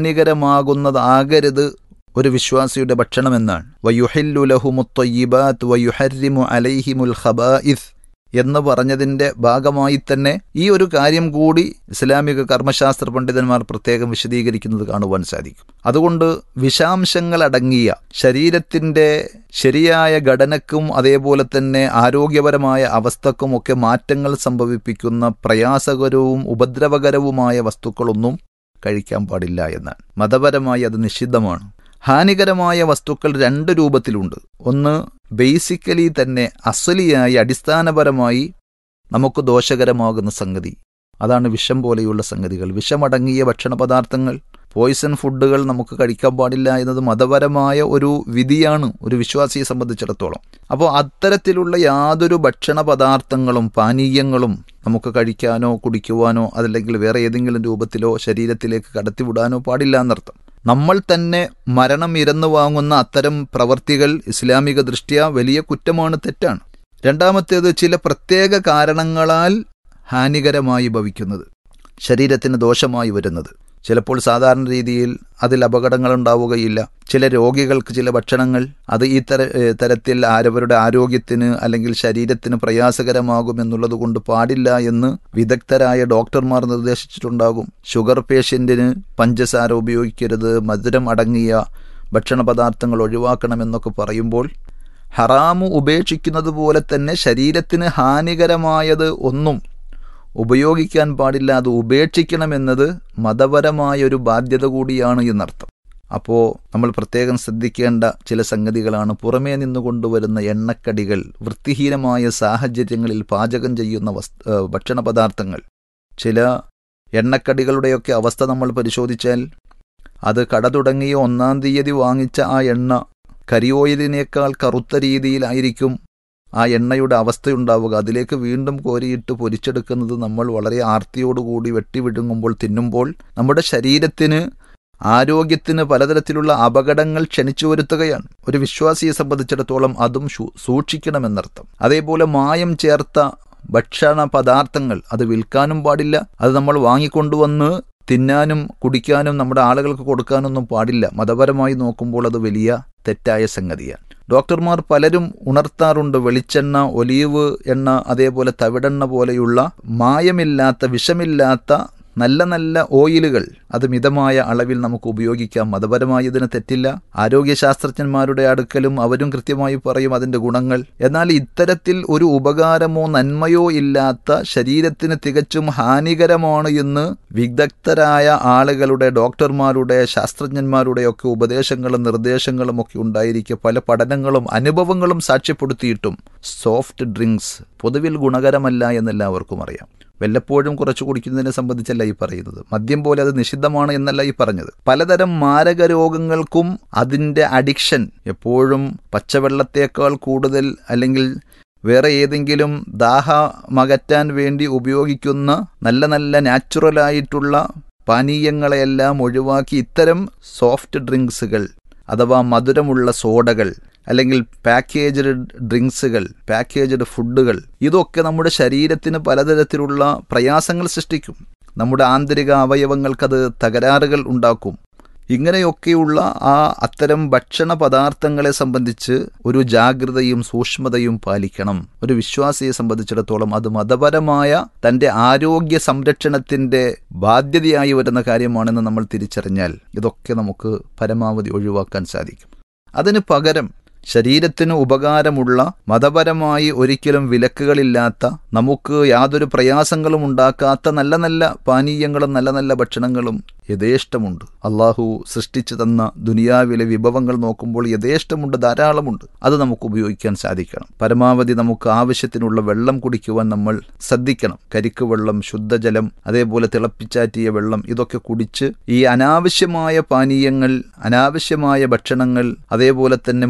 ഹാനികരമാകുന്നതാകരുത് ഒരു വിശ്വാസിയുടെ ഭക്ഷണമെന്നാണ്. വയുഹില്ലു ലഹുമുത് ത്വയ്യിബാത്ത് വയുഹർരിമു അലൈഹിമുൽ ഖബായിസ് എന്ന് പറഞ്ഞതിൻ്റെ ഭാഗമായി തന്നെ ഈ ഒരു കാര്യം കൂടി ഇസ്ലാമിക കർമ്മശാസ്ത്ര പണ്ഡിതന്മാർ പ്രത്യേകം വിശദീകരിക്കുന്നത് കാണുവാൻ സാധിക്കും. അതുകൊണ്ട് വിഷാംശങ്ങളടങ്ങിയ ശരീരത്തിൻ്റെ ശരിയായ ഘടനക്കും അതേപോലെ തന്നെ ആരോഗ്യപരമായ അവസ്ഥക്കുമൊക്കെ മാറ്റങ്ങൾ സംഭവിപ്പിക്കുന്ന പ്രയാസകരവും ഉപദ്രവകരവുമായ വസ്തുക്കളൊന്നും കഴിക്കാൻ പാടില്ല എന്നാണ്. മതപരമായി അത് നിഷിദ്ധമാണ്. ഹാനികരമായ വസ്തുക്കൾ രണ്ട് രൂപത്തിലുണ്ട്. ഒന്ന് ബേസിക്കലി തന്നെ അസ്വലിയായി അടിസ്ഥാനപരമായി നമുക്ക് ദോഷകരമാകുന്ന സംഗതി, അതാണ് വിഷം പോലെയുള്ള സംഗതികൾ. വിഷമടങ്ങിയ ഭക്ഷണ പദാർത്ഥങ്ങൾ, പോയിസൺ ഫുഡുകൾ നമുക്ക് കഴിക്കാൻ പാടില്ല എന്നത് മതപരമായ ഒരു വിധിയാണ് ഒരു വിശ്വാസിയെ സംബന്ധിച്ചിടത്തോളം. അപ്പോൾ അത്തരത്തിലുള്ള യാതൊരു ഭക്ഷണ പദാർത്ഥങ്ങളും പാനീയങ്ങളും നമുക്ക് കഴിക്കാനോ കുടിക്കുവാനോ അതല്ലെങ്കിൽ വേറെ ഏതെങ്കിലും രൂപത്തിലോ ശരീരത്തിലേക്ക് കടത്തിവിടാനോ പാടില്ല എന്നർത്ഥം. നമ്മൾ തന്നെ മരണം ഇരന്നു വാങ്ങുന്ന അത്തരം പ്രവർത്തികൾ ഇസ്ലാമിക ദൃഷ്ട്യാ വലിയ കുറ്റമാണ്, തെറ്റാണ്. രണ്ടാമത്തേത് ചില പ്രത്യേക കാരണങ്ങളാൽ ഹാനികരമായി ഭവിക്കുന്നത്, ശരീരത്തിന് ദോഷമായി വരുന്നത്. ചിലപ്പോൾ സാധാരണ രീതിയിൽ അതിൽ അപകടങ്ങൾ ഉണ്ടാവുകയില്ല. ചില രോഗികൾക്ക് ചില ഭക്ഷണങ്ങൾ അത് ഈ തര തരത്തിൽ ആരവരുടെ ആരോഗ്യത്തിന് അല്ലെങ്കിൽ ശരീരത്തിന് പ്രയാസകരമാകുമെന്നുള്ളത് കൊണ്ട് പാടില്ല എന്ന് വിദഗ്ധരായ ഡോക്ടർമാർ നിർദ്ദേശിച്ചിട്ടുണ്ടാകും. ഷുഗർ പേഷ്യൻറ്റിന് പഞ്ചസാര ഉപയോഗിക്കരുത്, മധുരം അടങ്ങിയ ഭക്ഷണ പദാർത്ഥങ്ങൾ ഒഴിവാക്കണമെന്നൊക്കെ പറയുമ്പോൾ ഹറാമു ഉപേക്ഷിക്കുന്നത് പോലെ തന്നെ ശരീരത്തിന് ഹാനികരമായത് ഒന്നും ഉപയോഗിക്കാൻ പാടില്ല, അത് ഉപേക്ഷിക്കണമെന്നത് മതപരമായൊരു ബാധ്യത കൂടിയാണ് എന്നർത്ഥം. അപ്പോൾ നമ്മൾ പ്രത്യേകം ശ്രദ്ധിക്കേണ്ട ചില സംഗതികളാണ് പുറമേ നിന്ന് കൊണ്ടുവരുന്ന എണ്ണക്കടികൾ, വൃത്തിഹീനമായ സാഹചര്യങ്ങളിൽ പാചകം ചെയ്യുന്ന വസ്തു ഭക്ഷണ പദാർത്ഥങ്ങൾ. ചില എണ്ണക്കടികളുടെയൊക്കെ അവസ്ഥ നമ്മൾ പരിശോധിച്ചാൽ അത് കട തുടങ്ങിയ ഒന്നാം തീയതി വാങ്ങിച്ച ആ എണ്ണ കരിയോയിലിനേക്കാൾ കറുത്ത രീതിയിലായിരിക്കും ആ എണ്ണയുടെ അവസ്ഥയുണ്ടാവുക. അതിലേക്ക് വീണ്ടും കോരിയിട്ട് പൊരിച്ചെടുക്കുന്നത് നമ്മൾ വളരെ ആർത്തിയോടുകൂടി വെട്ടി വിഴുങ്ങുമ്പോൾ തിന്നുമ്പോൾ നമ്മുടെ ശരീരത്തിന് ആരോഗ്യത്തിന് പലതരത്തിലുള്ള അപകടങ്ങൾ ക്ഷണിച്ചു വരുത്തുകയാണ്. ഒരു വിശ്വാസിയെ സംബന്ധിച്ചിടത്തോളം അതും സൂക്ഷിക്കണമെന്നർത്ഥം. അതേപോലെ മായം ചേർത്ത ഭക്ഷണ പദാർത്ഥങ്ങൾ അത് വിൽക്കാനും പാടില്ല, അത് നമ്മൾ വാങ്ങിക്കൊണ്ടുവന്ന് തിന്നാനും കുടിക്കാനും നമ്മുടെ ആളുകൾക്ക് കൊടുക്കാനൊന്നും പാടില്ല. മതപരമായി നോക്കുമ്പോൾ അത് വലിയ തെറ്റായ സംഗതിയാണ്. ഡോക്ടർമാർ പലരും ഉണർത്താറുണ്ട്, വെളിച്ചെണ്ണ, ഒലീവ് എണ്ണ, അതേപോലെ തവിടെണ്ണ പോലെയുള്ള മായമില്ലാത്ത വിഷമില്ലാത്ത നല്ല നല്ല ഓയിലുകൾ അത് മിതമായ അളവിൽ നമുക്ക് ഉപയോഗിക്കാം. മതപരമായി ഇതിന് തെറ്റില്ല. ആരോഗ്യശാസ്ത്രജ്ഞന്മാരുടെ അടുക്കലും അവരും കൃത്യമായി പറയും അതിൻ്റെ ഗുണങ്ങൾ. എന്നാൽ ഇത്തരത്തിൽ ഒരു ഉപകാരമോ നന്മയോ ഇല്ലാത്ത, ശരീരത്തിന് തികച്ചും ഹാനികരമാണ് എന്ന് വിദഗ്ധരായ ആളുകളുടെ, ഡോക്ടർമാരുടെ, ശാസ്ത്രജ്ഞന്മാരുടെ ഒക്കെ ഉപദേശങ്ങളും നിർദ്ദേശങ്ങളും ഒക്കെ ഉണ്ടായിരിക്കെ പല പഠനങ്ങളും അനുഭവങ്ങളും സാക്ഷ്യപ്പെടുത്തിയിട്ടും സോഫ്റ്റ് ഡ്രിങ്ക്സ് പൊതുവിൽ ഗുണകരമല്ല എന്നെല്ലാവർക്കും അറിയാം. വല്ലപ്പോഴും കുറച്ച് കുടിക്കുന്നതിനെ സംബന്ധിച്ചല്ല ഈ പറയുന്നത്. മദ്യം പോലെ അത് നിഷിദ്ധമാണ് എന്നല്ല ഈ പറഞ്ഞത്. പലതരം മാരക രോഗങ്ങൾക്കും അതിൻ്റെ അഡിക്ഷൻ എപ്പോഴും പച്ചവെള്ളത്തേക്കാൾ കൂടുതൽ അല്ലെങ്കിൽ വേറെ ഏതെങ്കിലും ദാഹമകറ്റാൻ വേണ്ടി ഉപയോഗിക്കുന്ന നല്ല നല്ല നാച്ചുറലായിട്ടുള്ള പാനീയങ്ങളെയെല്ലാം ഒഴിവാക്കി ഇത്തരം സോഫ്റ്റ് ഡ്രിങ്ക്സുകൾ അഥവാ മധുരമുള്ള സോഡകൾ അല്ലെങ്കിൽ പാക്കേജ്ഡ് ഡ്രിങ്ക്സുകൾ, പാക്കേജ്ഡ് ഫുഡുകൾ, ഇതൊക്കെ നമ്മുടെ ശരീരത്തിന് പലതരത്തിലുള്ള പ്രയാസങ്ങൾ സൃഷ്ടിക്കും. നമ്മുടെ ആന്തരിക അവയവങ്ങൾക്കത് തകരാറുകൾ ഉണ്ടാക്കും. ഇങ്ങനെയൊക്കെയുള്ള ആ അത്തരം ഭക്ഷണ പദാർത്ഥങ്ങളെ സംബന്ധിച്ച് ഒരു ജാഗ്രതയും സൂക്ഷ്മതയും പാലിക്കണം. ഒരു വിശ്വാസിയെ സംബന്ധിച്ചിടത്തോളം അത് മതപരമായ തൻ്റെ ആരോഗ്യ സംരക്ഷണത്തിൻ്റെ ബാധ്യതയായി വരുന്ന കാര്യമാണെന്ന് നമ്മൾ തിരിച്ചറിഞ്ഞാൽ ഇതൊക്കെ നമുക്ക് പരമാവധി ഒഴിവാക്കാൻ സാധിക്കും. അതിന് പകരം ശരീരത്തിന് ഉപകാരമുള്ള, മതപരമായി ഒരിക്കലും വിലക്കുകളില്ലാത്ത, നമുക്ക് യാതൊരു പ്രയാസങ്ങളും ഉണ്ടാക്കാത്ത നല്ല നല്ല പാനീയങ്ങളും നല്ല നല്ല ഭക്ഷണങ്ങളും യഥേഷ്ടമുണ്ട്. അള്ളാഹു സൃഷ്ടിച്ചു തന്ന ദുനിയാവിലെ വിഭവങ്ങൾ നോക്കുമ്പോൾ യഥേഷ്ടമുണ്ട്, ധാരാളമുണ്ട്. അത് നമുക്ക് ഉപയോഗിക്കാൻ സാധിക്കണം. പരമാവധി നമുക്ക് ആവശ്യത്തിനുള്ള വെള്ളം കുടിക്കുവാൻ നമ്മൾ ശ്രദ്ധിക്കണം. കരിക്ക് വെള്ളം, ശുദ്ധജലം, അതേപോലെ തിളപ്പിച്ചാറ്റിയ വെള്ളം, ഇതൊക്കെ കുടിച്ച് ഈ അനാവശ്യമായ പാനീയങ്ങൾ, അനാവശ്യമായ ഭക്ഷണങ്ങൾ, അതേപോലെ തന്നെ മാരകമായ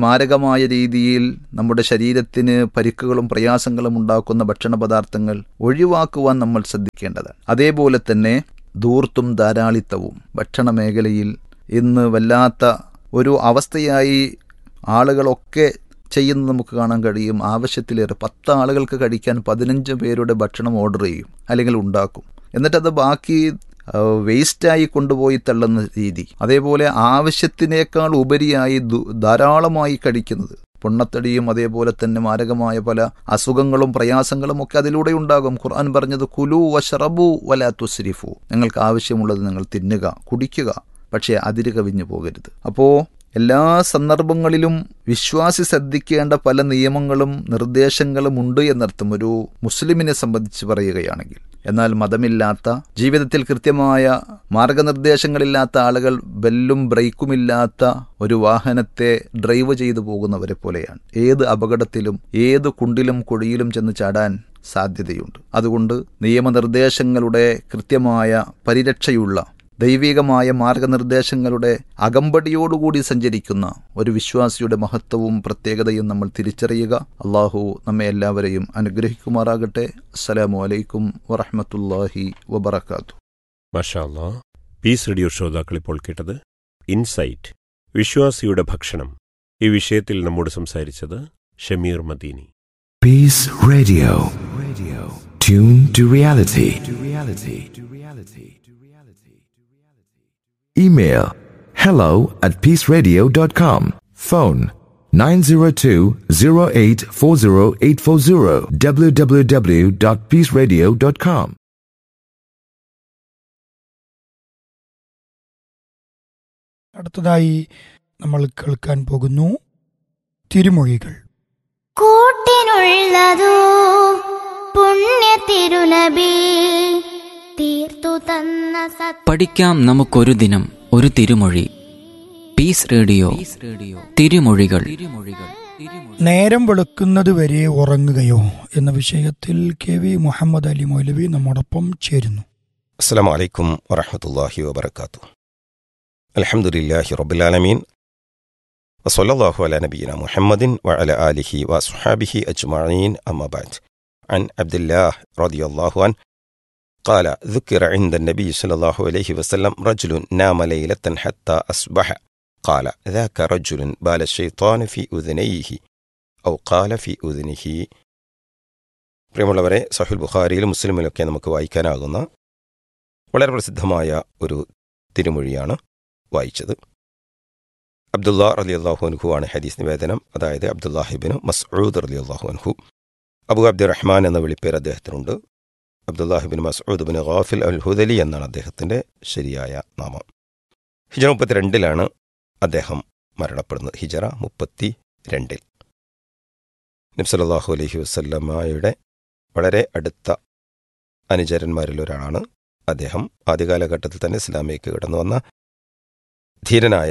അപകടകരമായ രീതിയിൽ നമ്മുടെ ശരീരത്തിന് പരിക്കുകളും പ്രയാസങ്ങളും ഉണ്ടാക്കുന്ന ഭക്ഷണ പദാർത്ഥങ്ങൾ ഒഴിവാക്കുവാൻ നമ്മൾ ശ്രദ്ധിക്കേണ്ടതാണ്. അതേപോലെ തന്നെ ധൂർത്തും ധാരാളിത്തവും ഭക്ഷണ മേഖലയിൽ ഇന്ന് വല്ലാത്ത ഒരു അവസ്ഥയായി ആളുകളൊക്കെ ചെയ്യുന്നത് നമുക്ക് കാണാൻ കഴിയും. ആവശ്യത്തിലേറെ പത്ത് ആളുകൾക്ക് കഴിക്കാൻ പതിനഞ്ച് പേരുടെ ഭക്ഷണം ഓർഡർ ചെയ്യും അല്ലെങ്കിൽ ഉണ്ടാക്കും. എന്നിട്ടത് ബാക്കി വേസ്റ്റായി കൊണ്ടുപോയി തള്ളുന്ന രീതി. അതേപോലെ ആവശ്യത്തിനേക്കാൾ ഉപരിയായി ധാരാളമായി കഴിക്കുന്നത്, പൊണ്ണത്തടിയും അതേപോലെ തന്നെ മാരകമായ പല അസുഖങ്ങളും പ്രയാസങ്ങളും ഒക്കെ അതിലൂടെ ഉണ്ടാകും. ഖുർആൻ പറഞ്ഞത് കുലു വശറബു വലാ തുസ്രിഫു, നിങ്ങൾക്ക് ആവശ്യമുള്ളത് നിങ്ങൾ തിന്നുക, കുടിക്കുക, പക്ഷേ അതിര് കവിഞ്ഞു പോകരുത്. അപ്പോൾ എല്ലാ സന്ദർഭങ്ങളിലും വിശ്വാസി ശ്രദ്ധിക്കേണ്ട പല നിയമങ്ങളും നിർദ്ദേശങ്ങളും ഉണ്ട് എന്നർത്ഥം ഒരു മുസ്ലിമിനെ സംബന്ധിച്ച് പറയുകയാണെങ്കിൽ. എന്നാൽ മതമില്ലാത്ത, ജീവിതത്തിൽ കൃത്യമായ മാർഗനിർദ്ദേശങ്ങളില്ലാത്ത ആളുകൾ ബെല്ലും ബ്രേക്കുമില്ലാത്ത ഒരു വാഹനത്തെ ഡ്രൈവ് ചെയ്തു പോകുന്നവരെ പോലെയാണ്. ഏത് അപകടത്തിലും ഏത് കുണ്ടിലും കുഴിയിലും ചെന്ന് ചാടാൻ സാധ്യതയുണ്ട്. അതുകൊണ്ട് നിയമനിർദ്ദേശങ്ങളുടെ കൃത്യമായ പരിരക്ഷയുള്ള ദൈവികമായ മാർഗനിർദ്ദേശങ്ങളുടെ അകമ്പടിയോടുകൂടി സഞ്ചരിക്കുന്ന ഒരു വിശ്വാസിയുടെ മഹത്വവും പ്രത്യേകതയും നമ്മൾ തിരിച്ചറിയുക. അള്ളാഹു നമ്മെ എല്ലാവരെയും അനുഗ്രഹിക്കുമാറാകട്ടെ. അസ്സലാമു അലൈക്കും വറഹ്മത്തുള്ളാഹി വബറകാതുഹു.
മാഷാ അല്ലാഹ്. പീസ് റേഡിയോ ശ്രോതാക്കൾ ഇപ്പോൾ കേട്ടത് ഇൻസൈറ്റ്, വിശ്വാസിയുടെ ഭക്ഷണം. ഈ വിഷയത്തിൽ നമ്മോട് സംസാരിച്ചത് Shameer Madeeni.
Peace Radio. Radio. Tune to reality. To reality. To reality. To reality. Email hello at peaceradio dot com. Phone nine zero two zero eight four zero eight four zero. w w w dot peace radio dot com.
അടുത്തതായി നമ്മൾ കേൾക്കാൻ പോകുന്നു തിരുമൊഴികൾ.
കൂട്ടിനുള്ളതോ പുണ്യ തിരുനബി തീർത്തു തന്ന സത്.
പഠിക്കാം നമുക്കൊരു ദിനം ഒരു തിരുമൊഴി. പീസ് റേഡിയോ തിരുമൊഴികൾ.
നേരം വെളുക്കുന്നത് വരെ ഉറങ്ങുകയോ എന്ന വിഷയത്തിൽ കെ വി മുഹമ്മദ് അലി മൗലവി നമ്മോടൊപ്പം ചേരുന്നു.
അസ്സലാമു അലൈക്കും വറഹ്മത്തുള്ളാഹി വബറകാതുഹു. അൽഹംദുലില്ലാഹി റബ്ബിൽ ആലമീൻ വസല്ലല്ലാഹു അലാ നബിയിന മുഹമ്മദിൻ വഅലാ ആലിഹി വസ്വഹാബിഹി അജ്മഈൻ. അമ്മാ ബഅദ്. അൻ അബ്ദുല്ലാഹ് റളിയല്ലാഹു അൻഹു قال ذكر عند النبي صلى الله عليه وسلم رجل نام ليلة حتى أصبح قال ذاك رجل بال الشيطان في أذنيه أو قال في أذنه. പ്രിയമുള്ളവരെ, സഹീഹുൽ ബുഖാരിയിലും മുസ്ലിമിലൊക്കെ നമുക്ക് വായിക്കാനാകുന്ന വളരെ പ്രസിദ്ധമായ ഒരു തിരുമൊഴിയാണ് വായിച്ചത്. അബ്ദുല്ലാ റളിയല്ലാഹു അൻഹു ആണ് ഹദീസ് നിവേദനം. അതായത് അബ്ദുല്ലാഹിബ്നു മസ്ഊദ് റളിയല്ലാഹു അൻഹു. അബു അബ്ദുറഹ്മാൻ എന്ന വിളിപ്പേര് അദ്ദേഹത്തിനുണ്ട്. അബ്ദുല്ലാഹിബിൻ മസ്ഊദ് ബിൻ ഗാഫിൽ അൽ ഹുദലി എന്നാണ് അദ്ദേഹത്തിൻ്റെ ശരിയായ നാമം. ഹിജറ മുപ്പത്തി രണ്ടിലാണ് അദ്ദേഹം മരണപ്പെടുന്നത്. ഹിജറ മുപ്പത്തി രണ്ടിൽ നബി സല്ലല്ലാഹു അലൈഹി വസല്ലമയുടെ വളരെ അടുത്ത അനുചരന്മാരിൽ ഒരാളാണ് അദ്ദേഹം. ആദ്യകാലഘട്ടത്തിൽ തന്നെ ഇസ്ലാമിലേക്ക് കടന്നു വന്ന ധീരനായ,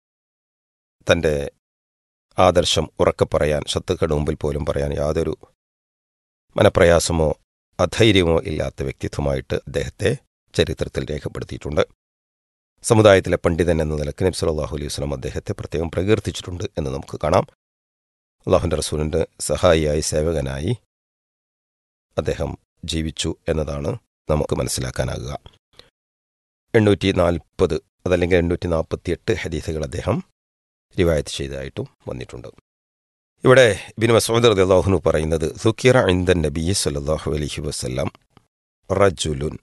തൻ്റെ ആദർശം ഉറക്കെ പറയാൻ, ശത്രുക്കളുടെ മുമ്പിൽ പോലും പറയാൻ യാതൊരു മനപ്രയാസമോ അധൈര്യമോ ഇല്ലാത്ത വ്യക്തിത്വമായിട്ട് അദ്ദേഹത്തെ ചരിത്രത്തിൽ രേഖപ്പെടുത്തിയിട്ടുണ്ട്. സമുദായത്തിലെ പണ്ഡിതൻ എന്ന നിലയ്ക്ക് നബി സല്ലല്ലാഹു അലൈഹി വസല്ലം അദ്ദേഹത്തെ പ്രത്യേകം പ്രകീർത്തിച്ചിട്ടുണ്ട് എന്ന് നമുക്ക് കാണാം. അല്ലാഹുവിൻ്റെ റസൂലിൻ്റെ സഹായിയായി, സേവകനായി അദ്ദേഹം ജീവിച്ചു എന്നതാണ് നമുക്ക് മനസ്സിലാക്കാനാകുക. എണ്ണൂറ്റി നാൽപ്പത് അതല്ലെങ്കിൽ എണ്ണൂറ്റി നാൽപ്പത്തി എട്ട് ഹദീസുകൾ അദ്ദേഹം റിവായത്ത് ചെയ്തതായിട്ടും വന്നിട്ടുണ്ട്. ഇവിടെ ഇബ്നു മസ്ഊദ് റളിയല്ലാഹു അൻഹു പറയുന്നത് സുക്കിറ ഇൻദ നബി സല്ലല്ലാഹു അലൈഹി വസല്ലം റജുലുൻ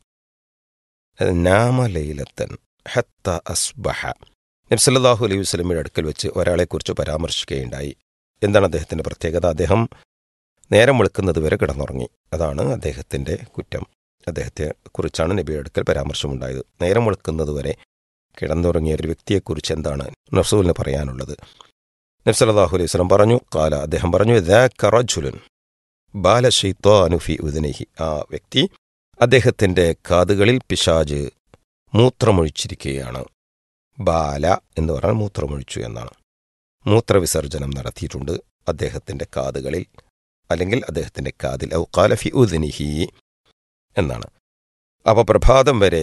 നാമ ലൈലത്തൻ ഹത്ത അസ്ബഹ. നബി സല്ലല്ലാഹു അലൈഹി വസല്ലമയുടെ അടുക്കൽ വെച്ച് ഒരാളെക്കുറിച്ച് പരാമർശിക്കുകയുണ്ടായി. എന്താണ് അദ്ദേഹത്തിൻ്റെ പ്രത്യേകത? അദ്ദേഹം നേരം വെളുക്കുന്നത് വരെ കിടന്നുറങ്ങി. അതാണ് അദ്ദേഹത്തിൻ്റെ കുറ്റം. അദ്ദേഹത്തെ കുറിച്ചാണ് നബിയുടെ അടുക്കൽ പരാമർശമുണ്ടായത്. നേരം വെളുക്കുന്നത് വരെ കിടന്നുറങ്ങിയ ഒരു വ്യക്തിയെക്കുറിച്ച് എന്താണ് റസൂലിന് പറയാനുള്ളത്? നബി സല്ലല്ലാഹു അലൈഹി വസല്ലം പറഞ്ഞു, ഖാല, അദ്ദേഹം പറഞ്ഞു, ദാക റജുലുൻ ബാല ശൈത്വാനു ഫീ ഉദ്നിഹി. ആ വ്യക്തി, അദ്ദേഹത്തിൻ്റെ കാതുകളിൽ പിശാജ് മൂത്രമൊഴിച്ചിരിക്കുകയാണ്. ബാല എന്ന് പറഞ്ഞാൽ മൂത്രമൊഴിച്ചു എന്നാണ്. മൂത്രവിസർജനം നടത്തിയിട്ടുണ്ട് അദ്ദേഹത്തിൻ്റെ കാതുകളിൽ, അല്ലെങ്കിൽ അദ്ദേഹത്തിൻ്റെ കാതിൽ. ഔ ഖാല ഫീ ഉദ്നിഹി എന്നാണ്. അപ്പോൾ പ്രഭാതം വരെ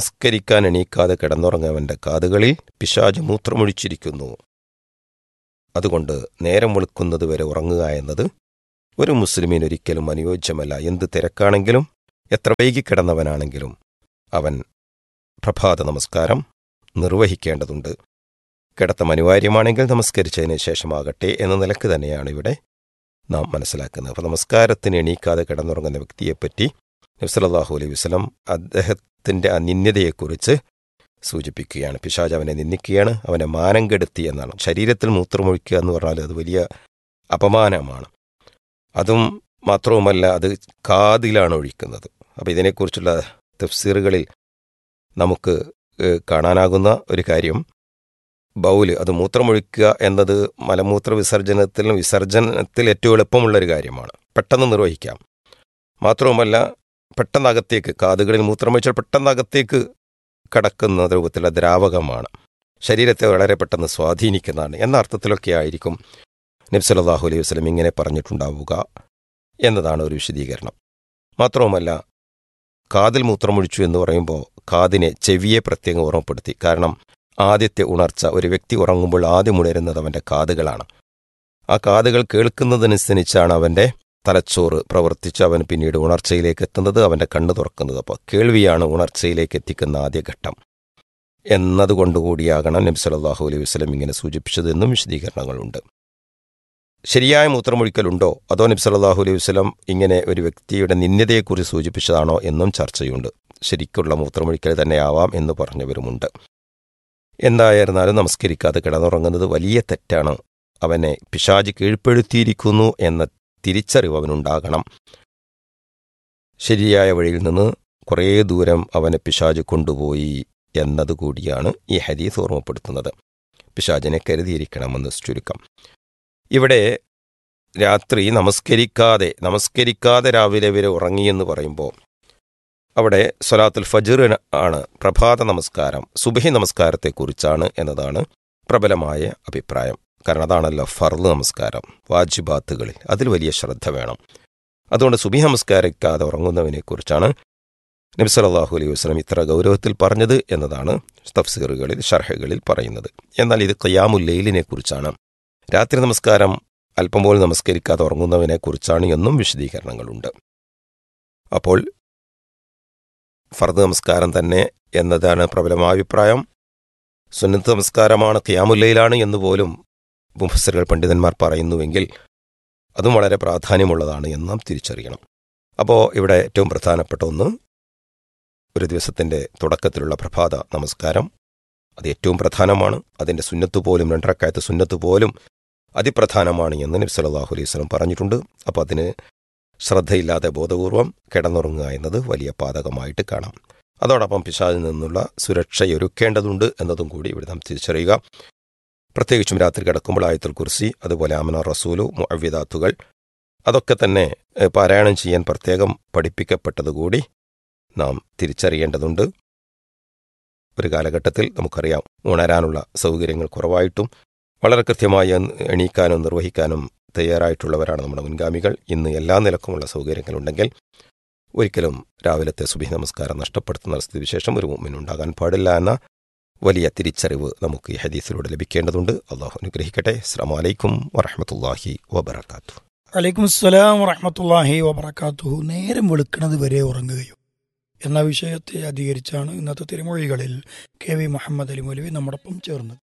നമസ്കരിക്കാൻ എണീക്കാതെ കിടന്നുറങ്ങവൻ്റെ കാതുകളിൽ പിശാജ് മൂത്രമൊഴിച്ചിരിക്കുന്നു. അതുകൊണ്ട് നേരം വെളുക്കുന്നത് വരെ ഉറങ്ങുക എന്നത് ഒരു മുസ്ലിമിന് ഒരിക്കലും അനുയോജ്യമല്ല. എന്ത് തിരക്കാണെങ്കിലും എത്ര വൈകിക്കിടന്നവനാണെങ്കിലും അവൻ പ്രഭാത നമസ്കാരം നിർവഹിക്കേണ്ടതുണ്ട്. കിടത്തം അനിവാര്യമാണെങ്കിൽ നമസ്കരിച്ചതിന് ശേഷമാകട്ടെ എന്ന നിലക്ക് തന്നെയാണ് ഇവിടെ നാം മനസ്സിലാക്കുന്നത്. അപ്പോൾ നമസ്കാരത്തിന് എണീക്കാതെ കിടന്നുറങ്ങുന്ന വ്യക്തിയെപ്പറ്റി നബി സല്ലല്ലാഹു അലൈഹി വസല്ലം അദ്ദേഹത്തിൻ്റെ ആ നിന്ദ്യതയെക്കുറിച്ച് സൂചിപ്പിക്കുകയാണ്. പിശാച് അവനെ നിന്ദിക്കുകയാണ്, അവനെ മാനം കെടുത്തി എന്നാണ്. ശരീരത്തിൽ മൂത്രമൊഴിക്കുക എന്ന് പറഞ്ഞാൽ അത് വലിയ അപമാനമാണ്. അതും മാത്രവുമല്ല, അത് കാതിലാണ് ഒഴിക്കുന്നത്. അപ്പോൾ ഇതിനെക്കുറിച്ചുള്ള തഫ്സീറുകളിൽ നമുക്ക് കാണാനാകുന്ന ഒരു കാര്യം, ബൗല് അത് മൂത്രമൊഴിക്കുക എന്നത് മലമൂത്ര വിസർജനത്തിലും വിസർജനത്തിൽ ഏറ്റവും എളുപ്പമുള്ളൊരു കാര്യമാണ്, പെട്ടെന്ന് നിർവഹിക്കാം. മാത്രവുമല്ല പെട്ടെന്നകത്തേക്ക്, കാതുകളിൽ മൂത്രമൊഴിച്ചാൽ പെട്ടെന്നകത്തേക്ക് കടക്കുന്ന രൂപത്തിലുള്ള ദ്രാവകമാണ്, ശരീരത്തെ വളരെ പെട്ടെന്ന് സ്വാധീനിക്കുന്നതാണ് എന്ന അർത്ഥത്തിലൊക്കെ ആയിരിക്കും നബി സല്ലല്ലാഹു അലൈഹി വസല്ലം ഇങ്ങനെ പറഞ്ഞിട്ടുണ്ടാവുക എന്നതാണ് ഒരു വിശദീകരണം. മാത്രവുമല്ല കാതിൽ മൂത്രമൊഴിച്ചു എന്ന് പറയുമ്പോൾ കാതിനെ, ചെവിയെ പ്രത്യേകം ഓർമ്മപ്പെടുത്തി. കാരണം ആദ്യത്തെ ഉണർച്ച, ഒരു വ്യക്തി ഉറങ്ങുമ്പോൾ ആദ്യം ഉണരുന്നത് അവൻ്റെ കാതുകളാണ്. ആ കാതുകൾ കേൾക്കുന്നതനുസരിച്ചാണ് അവൻ്റെ തലച്ചോറ് പ്രവർത്തിച്ച് അവൻ പിന്നീട് ഉണർച്ചയിലേക്ക് എത്തുന്നത്, അവൻ്റെ കണ്ണ് തുറക്കുന്നത്. അപ്പോൾ കേൾവിയാണ് ഉണർച്ചയിലേക്ക് എത്തിക്കുന്ന ആദ്യഘട്ടം എന്നതുകൊണ്ടുകൂടിയാകണം നബി സല്ലല്ലാഹു അലൈഹി വസല്ലം ഇങ്ങനെ സൂചിപ്പിച്ചതെന്നും വിശദീകരണങ്ങളുണ്ട്. ശരിയായ മൂത്രമൊഴിക്കലുണ്ടോ അതോ നബി സല്ലല്ലാഹു അലൈഹി വസല്ലം ഇങ്ങനെ ഒരു വ്യക്തിയുടെ നിന്ദ്യതയെക്കുറിച്ച് സൂചിപ്പിച്ചതാണോ എന്നും ചർച്ചയുണ്ട്. ശരിക്കുള്ള മൂത്രമൊഴിക്കൽ തന്നെയാവാം എന്ന് പറഞ്ഞവരുമുണ്ട്. എന്തായിരുന്നാലും നമസ്കരിക്കാതെ കിടന്നുറങ്ങുന്നത് വലിയ തെറ്റാണ്. അവനെ പിശാച് കീഴ്പ്പെടുത്തിയിരിക്കുന്നു എന്ന തിരിച്ചറിവ് അവനുണ്ടാകണം. ശരിയായ വഴിയിൽ നിന്ന് കുറേ ദൂരം അവനെ പിശാച് കൊണ്ടുപോയി എന്നതുകൂടിയാണ് ഈ ഹദീസ് ഓർമ്മപ്പെടുത്തുന്നത്. പിശാചിനെ കരുതിയിരിക്കണമെന്ന് ചുരുക്കം. ഇവിടെ രാത്രി നമസ്കരിക്കാതെ നമസ്കരിക്കാതെ രാവിലെ വരെ ഉറങ്ങിയെന്ന് പറയുമ്പോൾ അവിടെ സ്വലാത്തുൽ ഫജ്ർ ആണ്, പ്രഭാത നമസ്കാരം, സുബ്ഹി നമസ്കാരത്തെക്കുറിച്ചാണ് എന്നതാണ് പ്രബലമായ അഭിപ്രായം. കാരണം അതാണല്ലോ ഫർള് നമസ്കാരം, വാജിബാത്തുകളിൽ അതിൽ വലിയ ശ്രദ്ധ വേണം. അതുകൊണ്ട് സുബ്ഹി നമസ്കാരിക്കാതെ ഉറങ്ങുന്നവനെക്കുറിച്ചാണ് നബി സല്ലല്ലാഹു അലൈഹി വസല്ലം ഇത്ര ഗൗരവത്തിൽ പറഞ്ഞത് എന്നതാണ് തഫ്സീറുകളിൽ, ഷർഹുകളിൽ പറയുന്നത്. എന്നാൽ ഇത് ഖിയാമുൽ ലൈലിനെ കുറിച്ചാണ്, രാത്രി നമസ്കാരം അല്പം പോലും നമസ്കരിക്കാതെ ഉറങ്ങുന്നവനെക്കുറിച്ചാണ് എന്നും വിശദീകരണങ്ങളുണ്ട്. അപ്പോൾ ഫർദ് നമസ്കാരം തന്നെ എന്നതാണ് പ്രബലമായ അഭിപ്രായം. സുന്നത്ത് നമസ്കാരമാണ്, ഖിയാമുൽ ലൈലാണ് എന്നുപോലും മുഫസ്സിറുകൾ പണ്ഡിതന്മാർ പറയുന്നുവെങ്കിൽ അതും വളരെ പ്രാധാന്യമുള്ളതാണ് എന്ന് നാം തിരിച്ചറിയണം. അപ്പോൾ ഇവിടെ ഏറ്റവും പ്രധാനപ്പെട്ട ഒന്ന്, ഒരു ദിവസത്തിൻ്റെ തുടക്കത്തിലുള്ള പ്രഭാത നമസ്കാരം, അത് ഏറ്റവും പ്രധാനമാണ്. അതിൻ്റെ സുന്നത്ത് പോലും, രണ്ടരക്കായത്ത് സുന്നത്ത് പോലും അതിപ്രധാനമാണ് എന്ന് നബി സല്ലല്ലാഹു അലൈഹി വസല്ലം പറഞ്ഞിട്ടുണ്ട്. അപ്പോൾ അതിന് ശ്രദ്ധയില്ലാതെ ബോധപൂർവം കിടന്നുറങ്ങുക എന്നത് വലിയ പാതകമായിട്ട് കാണാം. അതോടൊപ്പം പിശാചിൽ നിന്നുള്ള സുരക്ഷയൊരുക്കേണ്ടതുണ്ട് എന്നതും കൂടി ഇവിടെ നാം തിരിച്ചറിയുക. പ്രത്യേകിച്ചും രാത്രി കിടക്കുമ്പോൾ ആയത്തുൽ കുർസി, അതുപോലെ ആമന റസൂലു, മുഅവ്വിദാത്തുകൾ അതൊക്കെ തന്നെ പാരായണം ചെയ്യാൻ പ്രത്യേകം പഠിപ്പിക്കപ്പെട്ടതുകൂടി നാം തിരിച്ചറിയേണ്ടതുണ്ട്. ഒരു കാലഘട്ടത്തിൽ നമുക്കറിയാം ഉണരാനുള്ള സൗകര്യങ്ങൾ കുറവായിട്ടും വളരെ കൃത്യമായി എണീക്കാനും നിർവഹിക്കാനും തയ്യാറായിട്ടുള്ളവരാണ് നമ്മുടെ മുൻഗാമികൾ. ഇന്ന് എല്ലാ നിലക്കുമുള്ള സൗകര്യങ്ങളുണ്ടെങ്കിൽ ഒരിക്കലും രാവിലത്തെ സുബ്ഹി നമസ്കാരം നഷ്ടപ്പെടുത്തുന്ന സ്ഥിതിവിശേഷം ഒരു മുഅ്മിനുണ്ടാകാൻ പാടില്ല എന്ന വലിയ തിരിച്ചറിവ് നമുക്ക് ഈ ഹദീസിലൂടെ ലഭിക്കേണ്ടതുണ്ട്. അള്ളാഹു അനുഗ്രഹിക്കട്ടെ. അസ്സലാമു അലൈക്കും വറഹ്മത്തുള്ളാഹി വബറകാതുഹു.
വലൈക്കും അസ്സലാം വറഹ്മത്തുള്ളാഹി വബറകാതുഹു. നേരം വെളുക്കുന്നത് വരെ ഉറങ്ങുകയോ എന്ന വിഷയത്തെ അധികരിച്ചാണ് ഇന്നത്തെ തിരുമൊഴികളിൽ കെ വി മുഹമ്മദ് അലി മൗലവി നമ്മോടൊപ്പം ചേർന്നത്.